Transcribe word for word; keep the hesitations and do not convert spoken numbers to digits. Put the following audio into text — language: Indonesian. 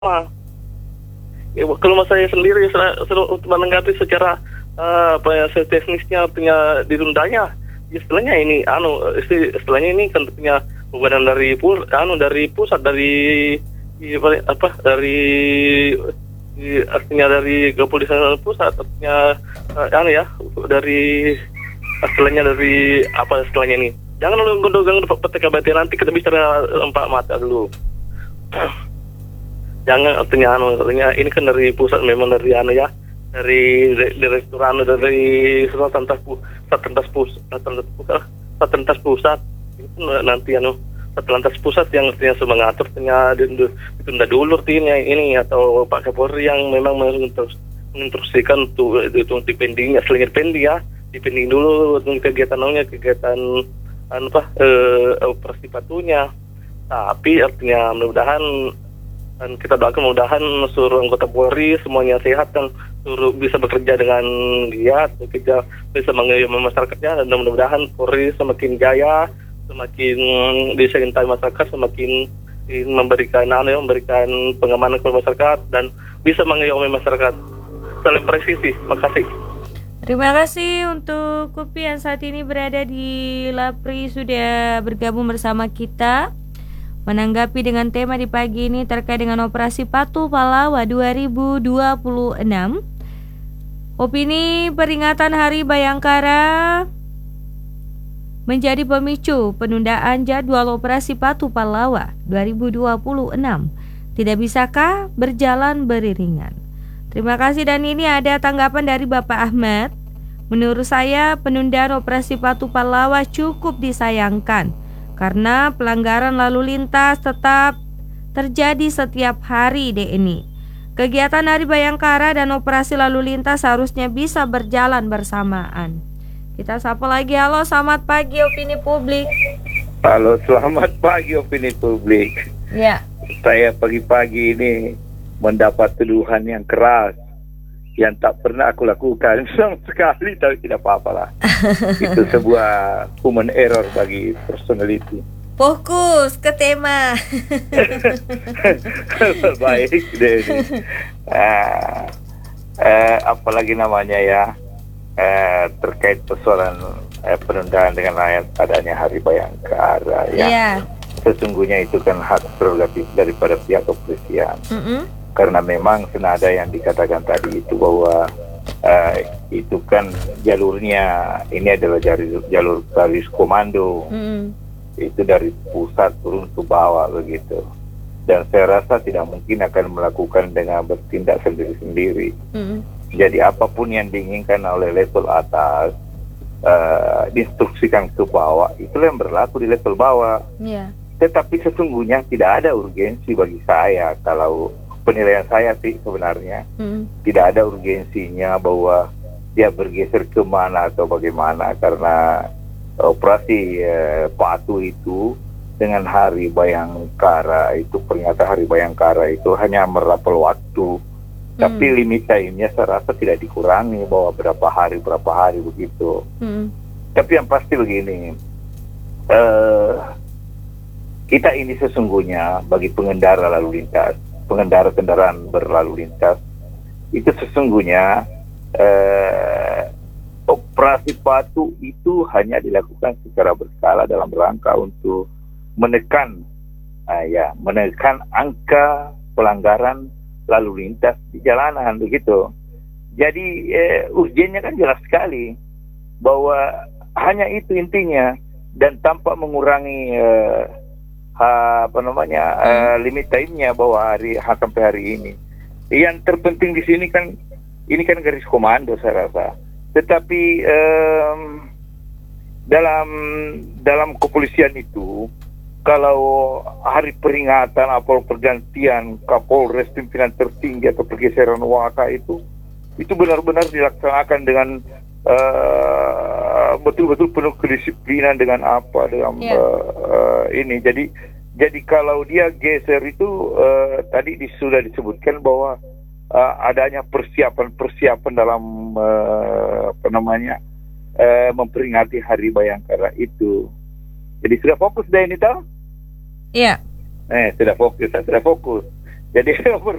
Ya, kalau mas saya sendiri saya, saya untuk menanggapi secara uh, apa ya se- teknisnya punya ditundanya, ya istilahnya ini anu isti- istilahnya ini kan punya beban dari pul anu dari pusat dari i- apa dari i- artinya dari kepolisian pusat artinya uh, anu ya dari istilahnya dari apa istilahnya ini jangan lu gondong P T K B T nanti kita bicara empat mata dulu. Jangan artinya anu artinya ini kan dari pusat memang dari anu ya dari direktur anu dari satlantas pu satlantas pusat satlantas pusat satlantas pusat itu kan nanti anu satlantas pusat yang artinya mengatur artinya ditunda dulu artinya ini atau Pak Kapolri yang memang menginstruksikan untuk itu dipending selain pending ya dipending dulu untuk kegiatannya kegiatan anu apa eh, operasi patunya tapi artinya mudah-mudahan dan kita doakan mudah-mudahan seluruh anggota Polri semuanya sehat dan suruh bisa bekerja dengan giat, bekerja bisa mengayomi masyarakatnya dan mudah-mudahan Polri semakin jaya, semakin bisa cintai masyarakat, semakin memberikan anu, memberikan pengamanan kepada masyarakat dan bisa mengayomi masyarakat. Saling presisi. Makasih. Terima kasih untuk Kopi yang saat ini berada di Lapri sudah bergabung bersama kita. Menanggapi dengan tema di pagi ini terkait dengan operasi Patuh Pallawa dua ribu dua puluh enam. Opini peringatan Hari Bayangkara menjadi pemicu penundaan jadwal operasi Patuh Pallawa dua ribu dua puluh enam. Tidak bisakah berjalan beriringan? Terima kasih dan ini ada tanggapan dari Bapak Ahmad. Menurut saya penundaan operasi Patuh Pallawa cukup disayangkan. Karena pelanggaran lalu lintas tetap terjadi setiap hari deh ini. Kegiatan Hari Bayangkara dan operasi lalu lintas harusnya bisa berjalan bersamaan. Kita sapa lagi. Halo, selamat pagi Opini Publik. Halo, selamat pagi Opini Publik. Ya. Saya pagi-pagi ini mendapat tuduhan yang keras yang tak pernah aku lakukan sama sekali, tapi tidak apa-apa lah. Itu sebuah human error bagi personality. Fokus ke tema. Baik deh. Uh, uh, apalagi namanya ya uh, terkait persoalan uh, penundaan dengan ayat adanya Hari Bayangkara ya. Yeah. Sesungguhnya itu kan hak prerogatif daripada pihak kepolisian. Mm-hmm. Karena memang senada yang dikatakan tadi itu bahwa uh, itu kan jalurnya ini adalah jalur, jalur garis komando, mm. itu dari pusat turun ke bawah begitu. Dan saya rasa tidak mungkin akan melakukan dengan bertindak sendiri-sendiri. Mm. Jadi apapun yang diinginkan oleh level atas uh, diinstruksikan ke bawah, itulah yang berlaku di level bawah. Yeah. Tetapi sesungguhnya tidak ada urgensi bagi saya kalau penilaian saya sih sebenarnya hmm. tidak ada urgensinya bahwa dia bergeser kemana atau bagaimana karena operasi eh, Patuh itu dengan Hari Bayangkara itu peringatan Hari Bayangkara itu hanya merapel waktu hmm. tapi limit time-nya saya rasa tidak dikurangi bahwa berapa hari berapa hari begitu hmm. tapi yang pasti begini eh, kita ini sesungguhnya bagi pengendara lalu lintas pengendara kendaraan berlalu lintas itu sesungguhnya eh, operasi Patuh itu hanya dilakukan secara berkala dalam rangka untuk menekan eh, ya menekan angka pelanggaran lalu lintas di jalanan begitu. Jadi eh, urgennya kan jelas sekali bahwa hanya itu intinya dan tanpa mengurangi eh, Ha, apa namanya hmm. uh, limit time-nya bahwa hari sampai hari ini. Yang terpenting di sini kan ini kan garis komando saya rasa. Tetapi um, dalam dalam kepolisian itu kalau hari peringatan atau pergantian Kapolres pimpinan tertinggi atau pergeseran Waka itu itu benar-benar dilaksanakan dengan uh, betul-betul penuh kedisiplinan dengan apa dengan yeah. uh, uh, ini. Jadi jadi kalau dia geser itu uh, tadi di, sudah disebutkan bahwa uh, adanya persiapan-persiapan dalam uh, apa namanya uh, memperingati Hari Bayangkara itu. Jadi sudah fokus deh ini tahu? Iya. Eh sudah fokus, sudah fokus. Jadi